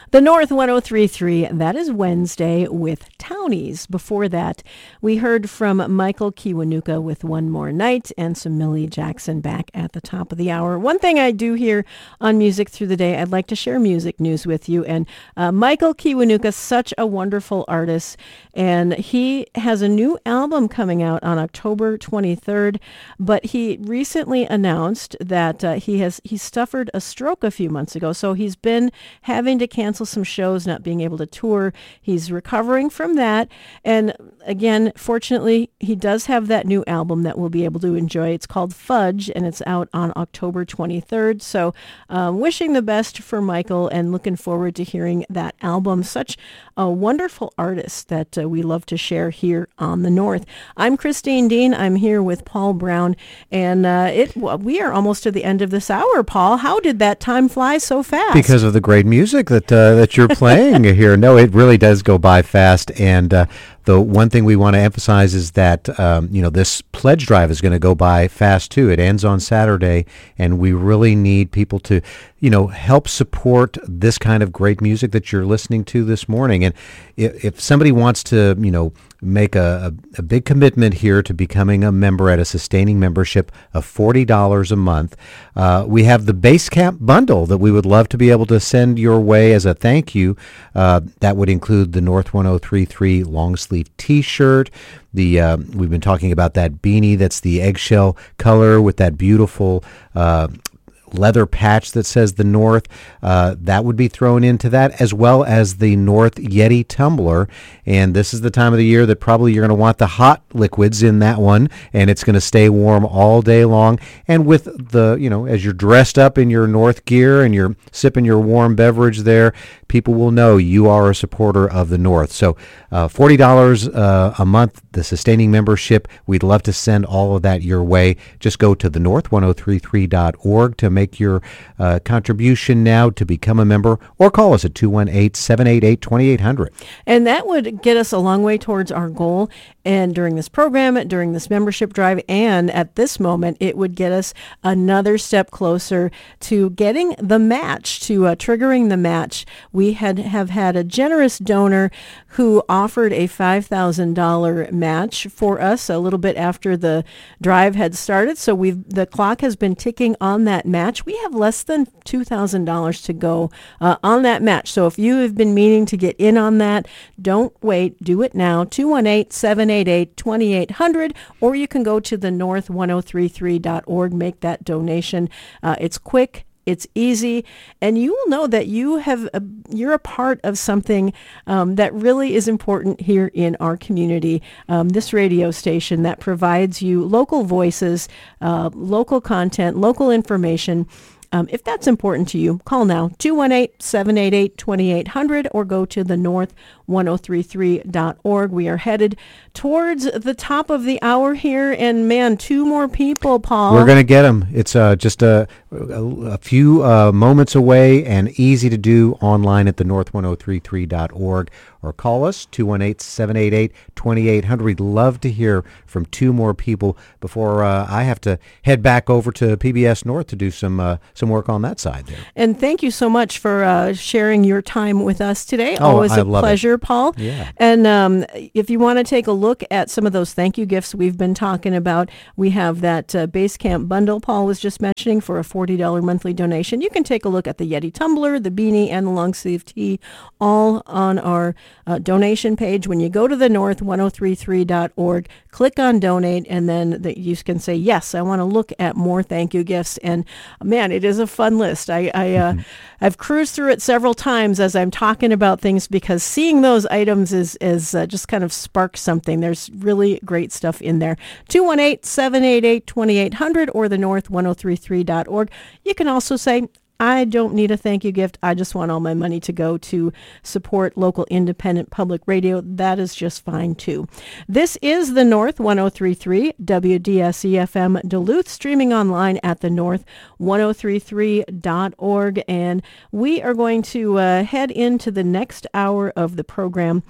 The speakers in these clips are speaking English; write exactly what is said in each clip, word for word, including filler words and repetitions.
The North one oh three point three, that is Wednesday with Townies. Before that, we heard from Michael Kiwanuka with One More Night and some Millie Jackson back at the top of the hour. One thing I do here on Music Through the Day, I'd like to share music news with you. And uh, Michael Kiwanuka, such a wonderful artist, and he has a new album coming out on October twenty-third, but he recently announced that uh, he has he suffered a stroke a few months ago, so he's been having to cancel some shows, not being able to tour. He's recovering from that. And again, fortunately, he does have that new album that we'll be able to enjoy. It's called Fudge, and it's out on October twenty-third. So um, wishing the best for Michael and looking forward to hearing that album. Such a wonderful artist that uh, we love to share here on the North. I'm Christine Dean. I'm here with Paul Brown, and uh, it we are almost to the end of this hour, Paul. How did that time fly so fast? Because of the great music that uh, that you're playing here. No, it really does go by fast. And uh, the one thing we want to emphasize is that um, you know this pledge drive is going to go by fast too. It ends on Saturday, and we really need people to you know help support this kind of great music that you're listening to this morning. And if, if somebody wants to you know make a, a, a big commitment here to becoming a member at a sustaining membership of forty dollars a month, uh, we have the Basecamp bundle that we would love to be able to send your way as a thank you. Uh, that would include the North one oh three point three long sleeve T-shirt. The uh, we've been talking about that beanie that's the eggshell color with that beautiful uh, leather patch that says the North. Uh, that would be thrown into that, as well as the North Yeti tumbler. And this is the time of the year that probably you're going to want the hot liquids in that one, and it's going to stay warm all day long. And with the, you know, as you're dressed up in your North gear and you're sipping your warm beverage there, people will know you are a supporter of the North. So uh, forty dollars uh, a month, the sustaining membership. We'd love to send all of that your way. Just go to the north one oh three three dot org to make your uh, contribution now to become a member, or call us at two one eight, seven eight eight, two eight zero zero. And that would get us a long way towards our goal. And during this program, during this membership drive, and at this moment, it would get us another step closer to getting the match, to uh, triggering the match. We had have had a generous donor who offered a five thousand dollars match for us a little bit after the drive had started. So we've the clock has been ticking on that match. We have less than two thousand dollars to go uh, on that match. So if you have been meaning to get in on that, don't wait. Do it now. two one eight, seven eight eight, two eight zero zero, or you can go to the north one oh three three dot org, make that donation. Uh, it's quick. It's easy, and you will know that you have a, you're a part of something um, that really is important here in our community. Um, this radio station that provides you local voices, uh, local content, local information. Um, if that's important to you, call now, two one eight, seven eight eight, two eight zero zero, or go to the north one oh three three dot org. We are headed towards the top of the hour here, and man, two more people, Paul. We're going to get them. It's uh, just a, a, a few uh, moments away and easy to do online at the north one oh three three dot org, or call us, two one eight, seven eight eight, two eight zero zero. We'd love to hear from two more people before uh, I have to head back over to P B S North to do some uh, some work on that side there. And thank you so much for uh, sharing your time with us today. Oh, Always I a love pleasure, it. Paul. Yeah. And um, if you want to take a look at some of those thank you gifts we've been talking about, we have that uh, Basecamp bundle Paul was just mentioning for a forty dollars monthly donation. You can take a look at the Yeti tumbler, the beanie, and the long sleeve tee, all on our uh, donation page. When you go to the north one oh three three dot org, click on donate, and then the, you can say, yes, I want to look at more thank you gifts. And man, it is a fun list. I, I, uh, mm-hmm. I've cruised through it several times as I'm talking about things, because seeing those items is, is uh, just kind of sparks something. There's really great stuff in there. two one eight, seven eight eight, two eight zero zero or the north one oh three three dot org. You can also say, I don't need a thank you gift. I just want all my money to go to support local independent public radio. That is just fine too. This is the North one oh three point three, W D S E F M Duluth, streaming online at the north one oh three three dot org. And we are going to uh, head into the next hour of the program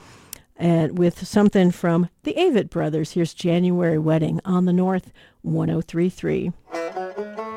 and with something from the Avett Brothers. Here's January Wedding on the North one oh three point three.